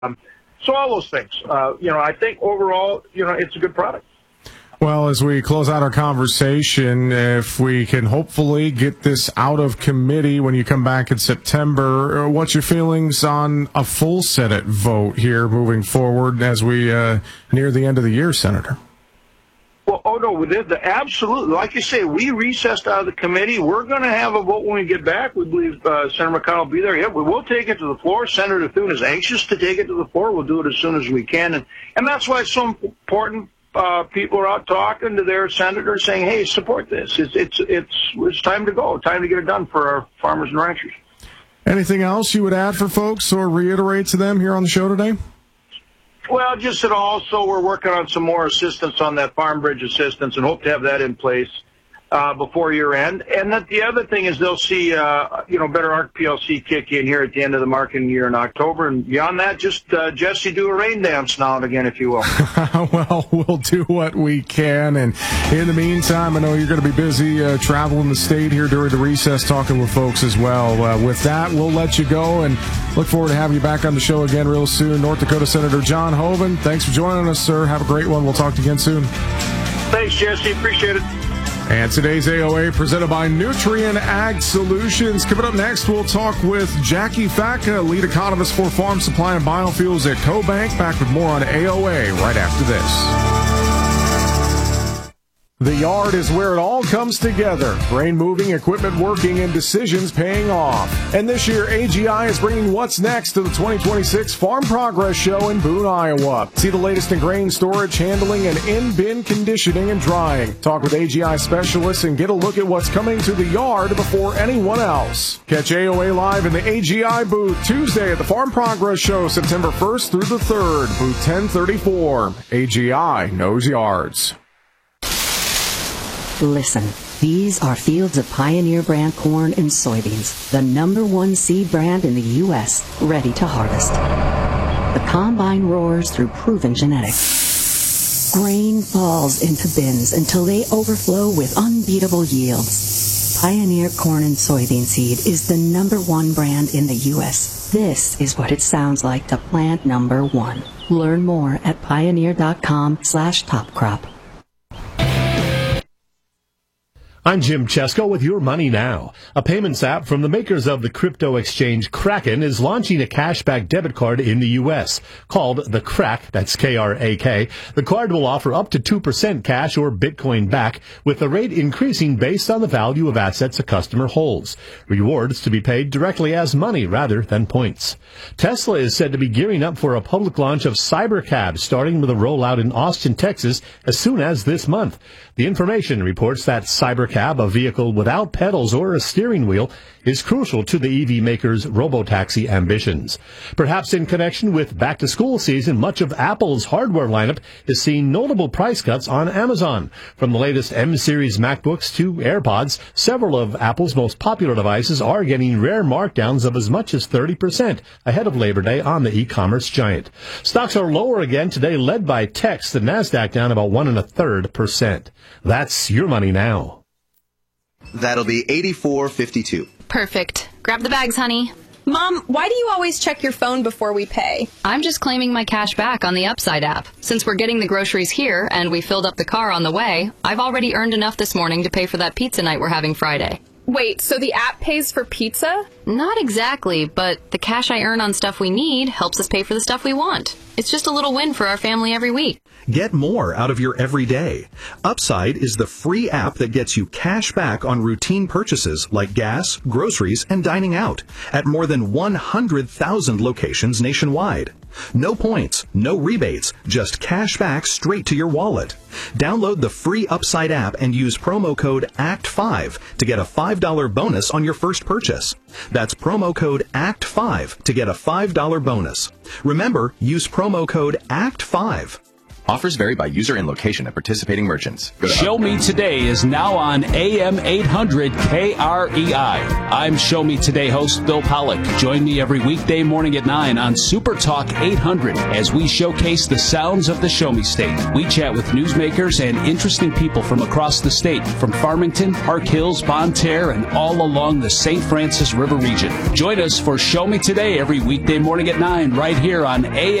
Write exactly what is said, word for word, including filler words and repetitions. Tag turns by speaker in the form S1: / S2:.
S1: Um, so all those things. Uh, you know, I think overall, you know, it's a good product.
S2: Well, as we close out our conversation, if we can hopefully get this out of committee when you come back in September, what's your feelings on a full Senate vote here moving forward as we uh, near the end of the year, Senator?
S1: Well, oh, no, the, the, absolutely. Like you say, we recessed out of the committee. We're going to have a vote when we get back. We believe uh, Senator McConnell will be there. Yeah, we will take it to the floor. Senator Thune is anxious to take it to the floor. We'll do it as soon as we can. And, and that's why it's so important. Uh, people are out talking to their senators saying, hey, support this. It's, it's, it's, it's time to go, time to get it done for our farmers and ranchers.
S2: Anything else you would add for folks or reiterate to them here on the show today?
S1: Well, just that also we're working on some more assistance on that Farm Bridge assistance and hope to have that in place uh, before year end. And that the other thing is they'll see, uh, you know, better A R C P L C kick in here at the end of the marketing year in October. And beyond that, just, uh, Jesse, do a rain dance now and again, if you will.
S2: Well, we'll do what we can. And in the meantime, I know you're going to be busy uh, traveling the state here during the recess, talking with folks as well. Uh, with that, we'll let you go and look forward to having you back on the show again real soon. North Dakota Senator John Hoeven, thanks for joining us, sir. Have a great one. We'll talk to you again soon.
S1: Thanks, Jesse. Appreciate it.
S2: And today's A O A presented by Nutrien Ag Solutions. Coming up next, we'll talk with Jackie Facca, lead economist for Farm Supply and Biofuels at CoBank. Back with more on A O A right after this. The yard is where it all comes together. Grain moving, equipment working, and decisions paying off. And this year, A G I is bringing What's Next to the twenty twenty-six Farm Progress Show in Boone, Iowa. See the latest in grain storage, handling, and in-bin conditioning and drying. Talk with A G I specialists and get a look at what's coming to the yard before anyone else. Catch A O A live in the A G I booth Tuesday at the Farm Progress Show, September first through the third, booth ten thirty-four. A G I knows yards.
S3: Listen, these are fields of Pioneer brand corn and soybeans, the number one seed brand in the U S, ready to harvest. The combine roars through proven genetics. Grain falls into bins until they overflow with unbeatable yields. Pioneer corn and soybean seed is the number one brand in the U S. This is what it sounds like to plant number one. Learn more at pioneer.com slash top crop.
S4: I'm Jim Chesko with Your Money Now. A payments app from the makers of the crypto exchange Kraken is launching a cashback debit card in the U S called the Krak, that's K R A K. The card will offer up to two percent cash or Bitcoin back, with the rate increasing based on the value of assets a customer holds. Rewards to be paid directly as money rather than points. Tesla is said to be gearing up for a public launch of Cybercab, starting with a rollout in Austin, Texas, as soon as this month. The information reports that Cybercab, a vehicle without pedals or a steering wheel, is crucial to the E V maker's robotaxi ambitions. Perhaps in connection with back-to-school season, much of Apple's hardware lineup is seeing notable price cuts on Amazon. From the latest M-series MacBooks to AirPods, several of Apple's most popular devices are getting rare markdowns of as much as thirty percent ahead of Labor Day on the e-commerce giant. Stocks are lower again today, led by techs, the NASDAQ down about one and a third percent. That's Your Money Now.
S5: That'll be eighty-four fifty-two.
S6: Perfect. Grab the bags, honey.
S7: Mom, why do you always check your phone before we pay?
S6: I'm just claiming my cash back on the Upside app. Since we're getting the groceries here and we filled up the car on the way, I've already earned enough this morning to pay for that pizza night we're having Friday.
S7: Wait, so the app pays for pizza?
S6: Not exactly, but the cash I earn on stuff we need helps us pay for the stuff we want. It's just a little win for our family every week.
S8: Get more out of your everyday. Upside is the free app that gets you cash back on routine purchases like gas, groceries, and dining out at more than one hundred thousand locations nationwide. No points, no rebates, just cash back straight to your wallet. Download the free Upside app and use promo code A C T five to get a five dollars bonus on your first purchase. That's promo code A C T five to get a five dollars bonus. Remember, use promo code A C T five.
S9: Offers vary by user and location at participating merchants. Go to
S10: Show Me Today is now on A M eight hundred K R E I. I'm Show Me Today host Bill Pollock. Join me every weekday morning at nine on Super Talk eight hundred as we showcase the sounds of the Show Me State. We chat with newsmakers and interesting people from across the state, from Farmington, Park Hills, Bonne Terre, and all along the Saint Francis River region. Join us for Show Me Today every weekday morning at nine right here on A M